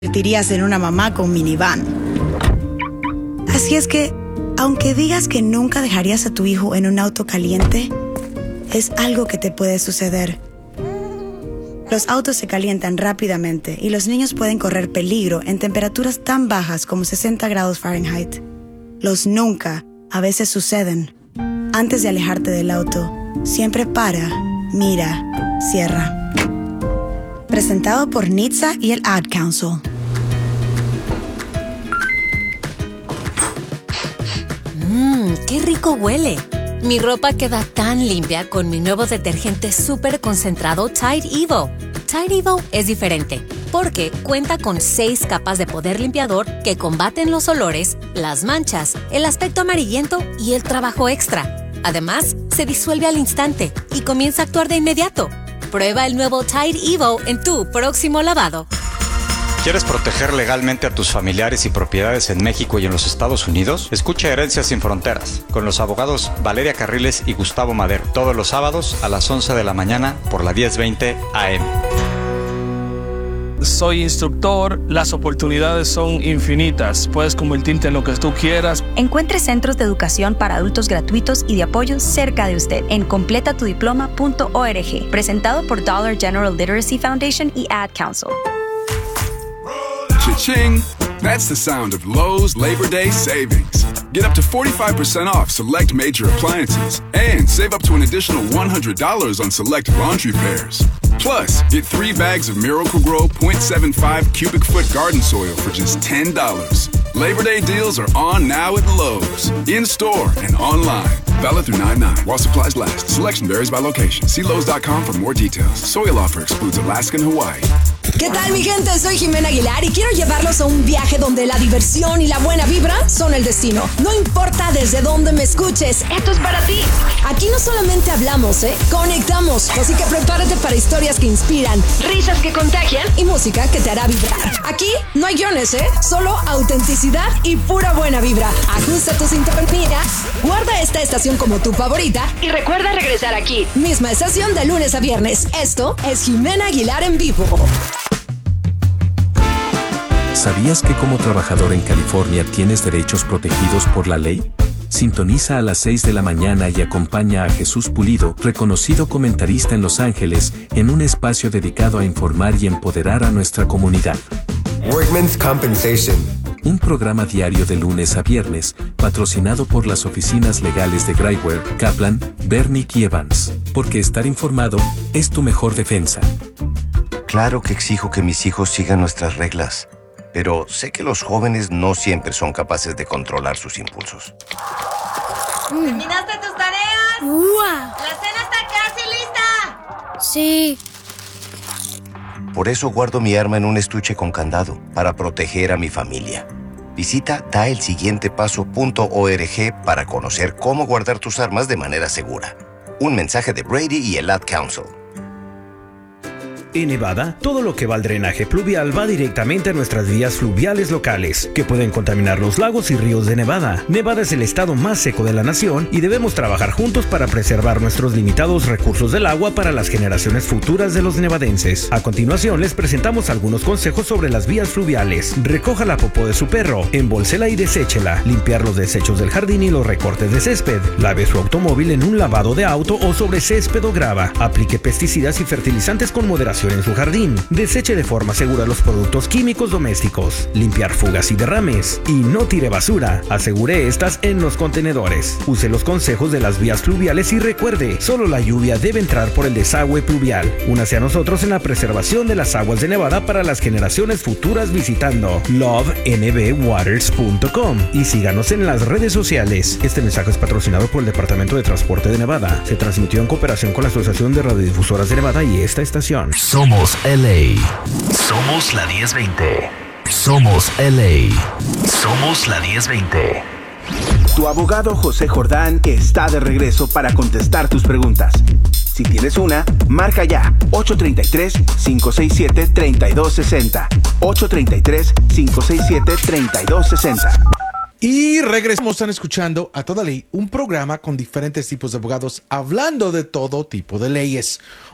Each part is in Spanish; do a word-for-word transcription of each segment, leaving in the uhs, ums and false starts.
convertirías en una mamá con minivan. Así es que, aunque digas que nunca dejarías a tu hijo en un auto caliente, es algo que te puede suceder. Los autos se calientan rápidamente y los niños pueden correr peligro en temperaturas tan bajas como sesenta grados Fahrenheit. Los nunca a veces suceden. Antes de alejarte del auto, siempre para, mira, cierra. Presentado por N H T S A y el Ad Council. Mmm, qué rico huele. Mi ropa queda tan limpia con mi nuevo detergente súper concentrado Tide Evo. Tide Evo es diferente porque cuenta con seis capas de poder limpiador que combaten los olores, las manchas, el aspecto amarillento y el trabajo extra. Además, se disuelve al instante y comienza a actuar de inmediato. Prueba el nuevo Tide Evo en tu próximo lavado. ¿Quieres proteger legalmente a tus familiares y propiedades en México y en los Estados Unidos? Escucha Herencias Sin Fronteras con los abogados Valeria Carriles y Gustavo Madero todos los sábados a las once de la mañana por la diez veinte A M. Soy instructor, las oportunidades son infinitas. Puedes convertirte en lo que tú quieras. Encuentre centros de educación para adultos gratuitos y de apoyo cerca de usted en completa tu diploma punto org. Presentado por Dollar General Literacy Foundation y Ad Council. Cha-ching! That's the sound of Lowe's Labor Day savings. Get up to forty-five percent off select major appliances and save up to an additional one hundred dollars on select laundry pairs. Plus, get three bags of Miracle-Gro point seven five cubic foot garden soil for just ten dollars. Labor Day deals are on now at Lowe's, in-store and online. Valid through nine nine while supplies last. Selection varies by location. See Lowe's dot com for more details. Soil offer excludes Alaska and Hawaii. ¿Qué tal, mi gente? Soy Jimena Aguilar y quiero llevarlos a un viaje donde la diversión y la buena vibra son el destino. No importa desde dónde me escuches, esto es para ti. Aquí no solamente hablamos, ¿eh? Conectamos. Así que prepárate para historias que inspiran, risas que contagian y música que te hará vibrar. Aquí no hay guiones, ¿eh? Solo autenticidad y pura buena vibra. Ajusta tu sintonía, guarda esta estación como tu favorita y recuerda regresar aquí. Misma estación de lunes a viernes. Esto es Jimena Aguilar en vivo. ¿Sabías que como trabajador en California tienes derechos protegidos por la ley? Sintoniza a las seis de la mañana y acompaña a Jesús Pulido, reconocido comentarista en Los Ángeles, en un espacio dedicado a informar y empoderar a nuestra comunidad. Workman's Compensation. Un programa diario de lunes a viernes, patrocinado por las oficinas legales de Graiwer, Kaplan, Bernick y Evans. Porque estar informado es tu mejor defensa. Claro que exijo que mis hijos sigan nuestras reglas, pero sé que los jóvenes no siempre son capaces de controlar sus impulsos. ¿Terminaste tus tareas? ¡Wow! ¡La cena está casi lista! Sí. Por eso guardo mi arma en un estuche con candado, para proteger a mi familia. Visita da el siguiente paso punto org para conocer cómo guardar tus armas de manera segura. Un mensaje de Brady y el Ad Council. En Nevada, todo lo que va al drenaje pluvial va directamente a nuestras vías fluviales locales, que pueden contaminar los lagos y ríos de Nevada. Nevada es el estado más seco de la nación y debemos trabajar juntos para preservar nuestros limitados recursos del agua para las generaciones futuras de los nevadenses. A continuación, les presentamos algunos consejos sobre las vías fluviales. Recoja la popó de su perro, embolsela y deséchela. Limpiar los desechos del jardín y los recortes de césped. Lave su automóvil en un lavado de auto o sobre césped o grava. Aplique pesticidas y fertilizantes con moderación en su jardín. Deseche de forma segura los productos químicos domésticos. Limpiar fugas y derrames. Y no tire basura. Asegure estas en los contenedores. Use los consejos de las vías fluviales y recuerde, solo la lluvia debe entrar por el desagüe pluvial. Únase a nosotros en la preservación de las aguas de Nevada para las generaciones futuras visitando love n b waters punto com y síganos en las redes sociales. Este mensaje es patrocinado por el Departamento de Transporte de Nevada. Se transmitió en cooperación con la Asociación de Radiodifusoras de Nevada y esta estación. Somos L A. Somos la diez veinte. Somos L A. Somos la diez veinte. Tu abogado José Jordán está de regreso para contestar tus preguntas. Si tienes una, marca ya ocho tres tres, cinco seis siete, tres dos seis cero. ocho tres tres, cinco seis siete, tres dos seis cero. Y regresamos, están escuchando A Toda Ley, un programa con diferentes tipos de abogados hablando de todo tipo de leyes.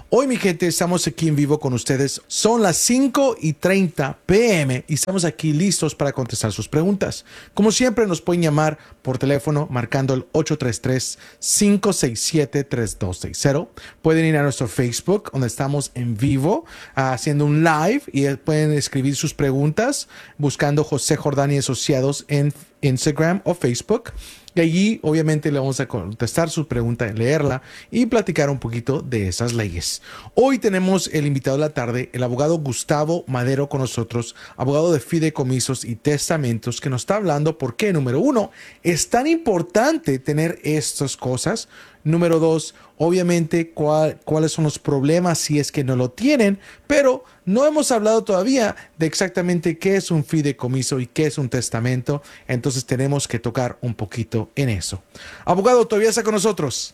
Hoy, mi gente, estamos aquí en vivo con ustedes. Son las cinco y treinta p m y estamos aquí listos para contestar sus preguntas. Como siempre, nos pueden llamar por teléfono marcando el ocho tres tres, cinco seis siete, tres dos seis cero. Pueden ir a nuestro Facebook, donde estamos en vivo, haciendo un live, y pueden escribir sus preguntas buscando José Jordán y Asociados en Instagram o Facebook. Y allí obviamente le vamos a contestar su pregunta, leerla y platicar un poquito de esas leyes. Hoy tenemos el invitado de la tarde, el abogado Gustavo Madero con nosotros, abogado de fideicomisos y testamentos, que nos está hablando por qué, número uno, es tan importante tener estas cosas. Número dos, obviamente cuál, cuáles son los problemas si es que no lo tienen, pero no hemos hablado todavía de exactamente qué es un fideicomiso y qué es un testamento, entonces tenemos que tocar un poquito en eso. Abogado, ¿todavía está con nosotros?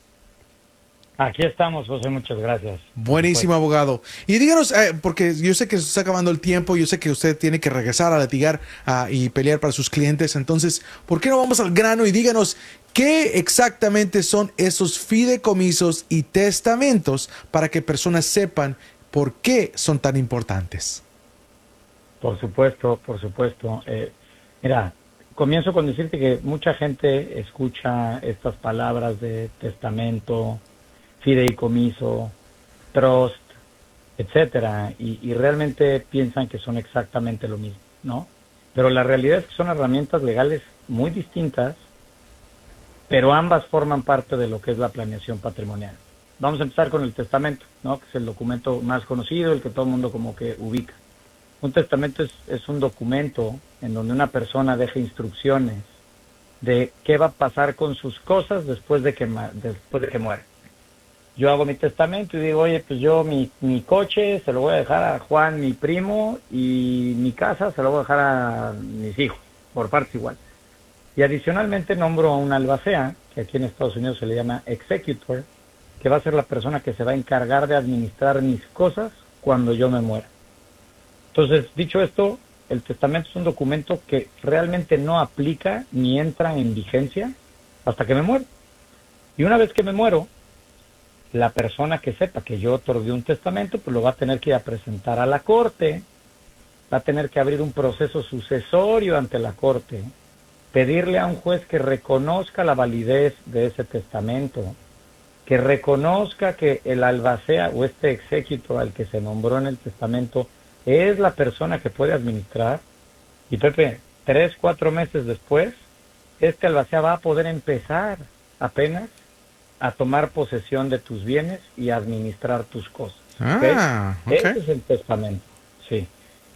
Aquí estamos, José, muchas gracias. Buenísimo, abogado. Y díganos, eh, porque yo sé que se está acabando el tiempo, yo sé que usted tiene que regresar a litigar uh, y pelear para sus clientes, entonces, ¿por qué no vamos al grano y díganos qué exactamente son esos fideicomisos y testamentos para que personas sepan por qué son tan importantes? Por supuesto, por supuesto. Eh, mira, comienzo con decirte que mucha gente escucha estas palabras de testamento, fideicomiso, trust, etcétera, y, y realmente piensan que son exactamente lo mismo, ¿no? Pero la realidad es que son herramientas legales muy distintas, pero ambas forman parte de lo que es la planeación patrimonial. Vamos a empezar con el testamento, ¿no? Que es el documento más conocido, el que todo el mundo como que ubica. Un testamento es, es un documento en donde una persona deja instrucciones de qué va a pasar con sus cosas después de que, después de que muere. Yo hago mi testamento y digo, oye, pues yo mi, mi coche se lo voy a dejar a Juan, mi primo, y mi casa se lo voy a dejar a mis hijos, por partes igual. Y adicionalmente nombro a un albacea, que aquí en Estados Unidos se le llama executor, que va a ser la persona que se va a encargar de administrar mis cosas cuando yo me muera. Entonces, dicho esto, el testamento es un documento que realmente no aplica ni entra en vigencia hasta que me muero. Y una vez que me muero, la persona que sepa que yo otorgué un testamento, pues lo va a tener que ir a presentar a la corte, va a tener que abrir un proceso sucesorio ante la corte, pedirle a un juez que reconozca la validez de ese testamento, que reconozca que el albacea o este executor al que se nombró en el testamento es la persona que puede administrar. Y Pepe, tres, cuatro meses después, este albacea va a poder empezar apenas a tomar posesión de tus bienes y a administrar tus cosas. Ah, ¿okay? Okay. Ese es el testamento, sí.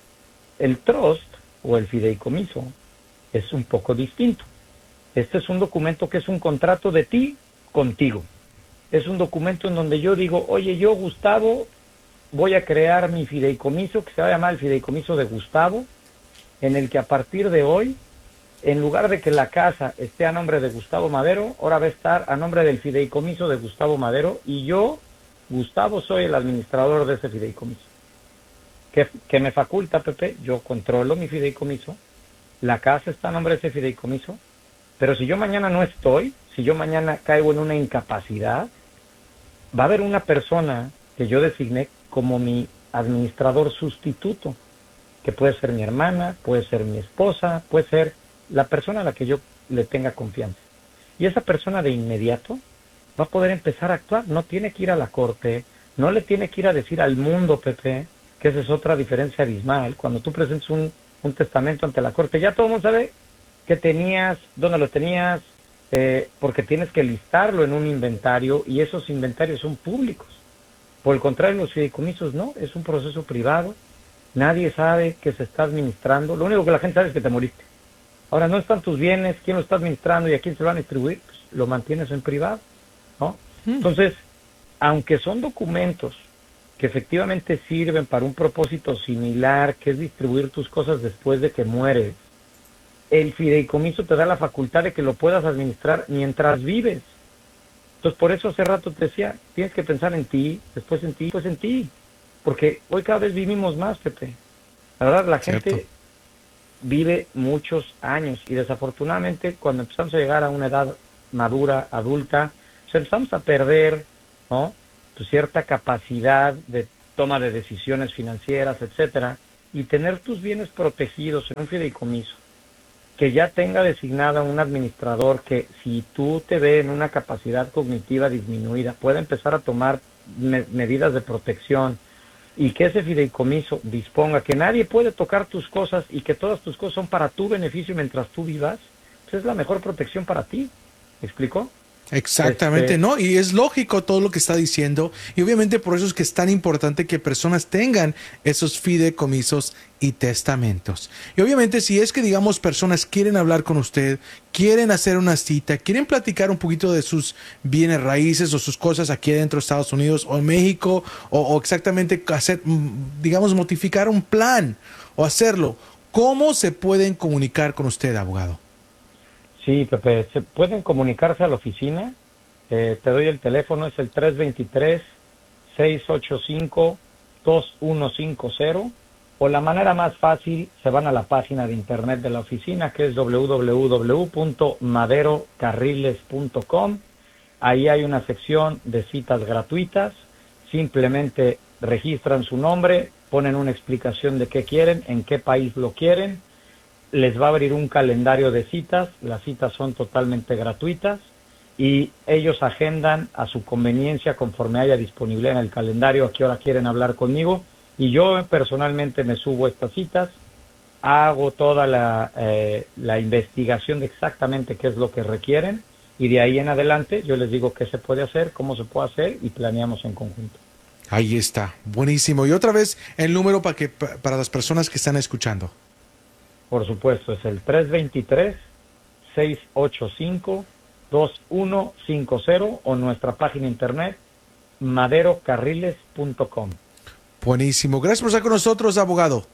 El trust o el fideicomiso es un poco distinto. Este es un documento que es un contrato de ti contigo. Es un documento en donde yo digo, oye, yo, Gustavo, voy a crear mi fideicomiso, que se va a llamar el fideicomiso de Gustavo, en el que a partir de hoy, en lugar de que la casa esté a nombre de Gustavo Madero, ahora va a estar a nombre del fideicomiso de Gustavo Madero, y yo, Gustavo, soy el administrador de ese fideicomiso. ¿Qué, qué me faculta, Pepe? Yo controlo mi fideicomiso, la casa está a nombre de ese fideicomiso, pero si yo mañana no estoy, si yo mañana caigo en una incapacidad, va a haber una persona que yo designé como mi administrador sustituto, que puede ser mi hermana, puede ser mi esposa, puede ser la persona a la que yo le tenga confianza. Y esa persona de inmediato va a poder empezar a actuar, no tiene que ir a la corte, no le tiene que ir a decir al mundo, Pepe, que esa es otra diferencia abismal. Cuando tú presentes un, un testamento ante la corte, ya todo el mundo sabe qué tenías, dónde lo tenías, eh, porque tienes que listarlo en un inventario, y esos inventarios son públicos. Por el contrario, los fideicomisos no, es un proceso privado, nadie sabe que se está administrando, lo único que la gente sabe es que te moriste. Ahora, no están tus bienes, quién lo está administrando y a quién se lo van a distribuir, pues lo mantienes en privado, ¿no? Mm. Entonces, aunque son documentos que efectivamente sirven para un propósito similar, que es distribuir tus cosas después de que mueres, el fideicomiso te da la facultad de que lo puedas administrar mientras vives. Entonces, por eso hace rato te decía, tienes que pensar en ti, después en ti, después en ti. Porque hoy cada vez vivimos más, Pepe. La verdad, la gente Cierto. vive muchos años, y desafortunadamente cuando empezamos a llegar a una edad madura, adulta, pues empezamos a perder, ¿no? tu cierta capacidad de toma de decisiones financieras, etcétera, y tener tus bienes protegidos en un fideicomiso, que ya tenga designada un administrador que, si tú te ves en una capacidad cognitiva disminuida, pueda empezar a tomar me- medidas de protección, y que ese fideicomiso disponga que nadie puede tocar tus cosas y que todas tus cosas son para tu beneficio mientras tú vivas, pues es la mejor protección para ti. ¿Me explicó? Exactamente, Este- ¿no? Y es lógico todo lo que está diciendo, y obviamente por eso es que es tan importante que personas tengan esos fideicomisos y testamentos. Y obviamente si es que, digamos, personas quieren hablar con usted, quieren hacer una cita, quieren platicar un poquito de sus bienes raíces o sus cosas aquí dentro de Estados Unidos o en México, o, o exactamente hacer, mm, digamos, modificar un plan o hacerlo, ¿cómo se pueden comunicar con usted, abogado? Sí, Pepe, se pueden comunicarse a la oficina. Eh, te doy el teléfono, es el tres dos tres, seis ocho cinco, dos uno cinco cero, o la manera más fácil, se van a la página de internet de la oficina, que es doble u doble u doble u punto madero carriles punto com. Ahí hay una sección de citas gratuitas. Simplemente registran su nombre, ponen una explicación de qué quieren, en qué país lo quieren. Les va a abrir un calendario de citas, las citas son totalmente gratuitas y ellos agendan a su conveniencia conforme haya disponibilidad en el calendario a qué hora quieren hablar conmigo, y yo personalmente me subo a estas citas, hago toda la, eh, la investigación de exactamente qué es lo que requieren, y de ahí en adelante yo les digo qué se puede hacer, cómo se puede hacer, y planeamos en conjunto. Ahí está, buenísimo. Y otra vez el número para que para las personas que están escuchando. Por supuesto, es el tres dos tres, seis ocho cinco, dos uno cinco cero o nuestra página internet madero carriles punto com. Buenísimo. Gracias por estar con nosotros, abogado.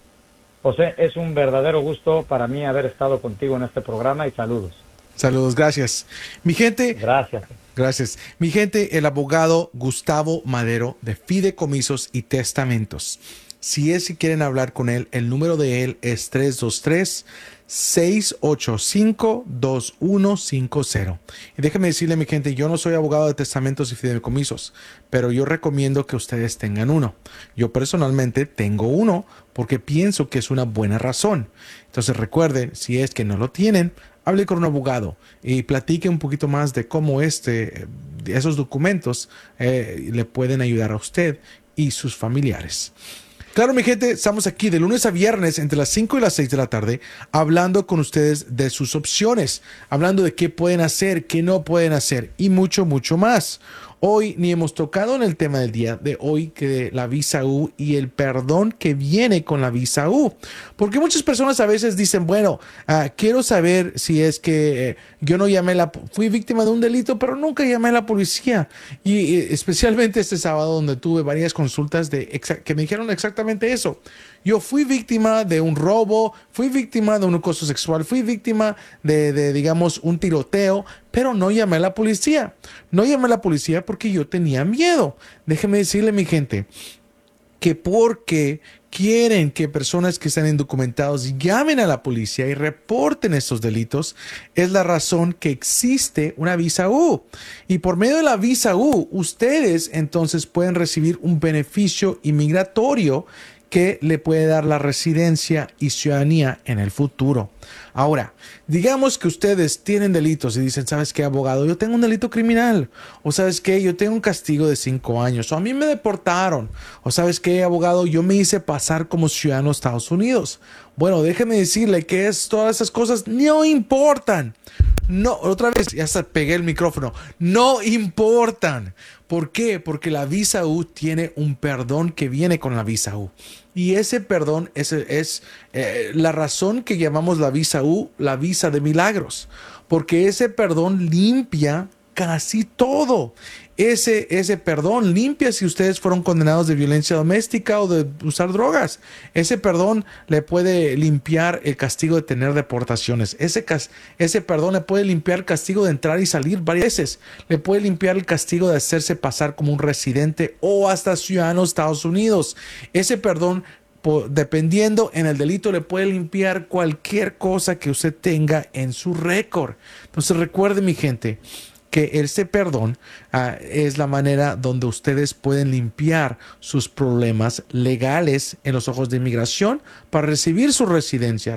José, es un verdadero gusto para mí haber estado contigo en este programa y saludos. Saludos, gracias. Mi gente. Gracias. Gracias. Mi gente, el abogado Gustavo Madero de Fideicomisos y Testamentos. Si es que quieren hablar con él, el número de él es tres dos tres, seis ocho cinco, dos uno cinco cero. Y déjenme decirle, mi gente, yo no soy abogado de testamentos y fideicomisos, pero yo recomiendo que ustedes tengan uno. Yo personalmente tengo uno porque pienso que es una buena razón. Entonces recuerden, si es que no lo tienen, hable con un abogado y platique un poquito más de cómo este, esos documentos eh, le pueden ayudar a usted y sus familiares. Claro, mi gente, estamos aquí de lunes a viernes entre las cinco y las seis de la tarde hablando con ustedes de sus opciones, hablando de qué pueden hacer, qué no pueden hacer y mucho, mucho más. Hoy ni hemos tocado en el tema del día de hoy, que de la visa U y el perdón que viene con la visa U. Porque muchas personas a veces dicen, bueno, uh, quiero saber si es que eh, yo no llamé la, fui víctima de un delito, pero nunca llamé a la policía. Y eh, especialmente este sábado donde tuve varias consultas de exa- que me dijeron exactamente eso. Yo fui víctima de un robo, fui víctima de un acoso sexual, fui víctima de, de, digamos, un tiroteo, pero no llamé a la policía. No llamé a la policía porque yo tenía miedo. Déjeme decirle, mi gente, que porque quieren que personas que están indocumentados llamen a la policía y reporten estos delitos, es la razón que existe una visa U. Y por medio de la visa U, ustedes entonces pueden recibir un beneficio inmigratorio que le puede dar la residencia y ciudadanía en el futuro. Ahora, digamos que ustedes tienen delitos y dicen, ¿sabes qué, abogado? Yo tengo un delito criminal. O ¿sabes qué? Yo tengo un castigo de cinco años. O a mí me deportaron. O ¿sabes qué, abogado? Yo me hice pasar como ciudadano de Estados Unidos. Bueno, déjeme decirle que es, todas esas cosas no importan. No, otra vez, ya hasta pegué el micrófono. No importan. ¿Por qué? Porque la visa U tiene un perdón que viene con la visa U. Y ese perdón es, es eh, la razón que llamamos la visa U, la visa de milagros. Porque ese perdón limpia casi todo. Ese, ese perdón limpia si ustedes fueron condenados de violencia doméstica o de usar drogas. Ese perdón le puede limpiar el castigo de tener deportaciones. Ese, ese perdón le puede limpiar el castigo de entrar y salir varias veces. Le puede limpiar el castigo de hacerse pasar como un residente o hasta ciudadano de Estados Unidos. Ese perdón, dependiendo en el delito, le puede limpiar cualquier cosa que usted tenga en su récord. Entonces recuerde, mi gente, que este perdón uh, es la manera donde ustedes pueden limpiar sus problemas legales en los ojos de inmigración para recibir su residencia.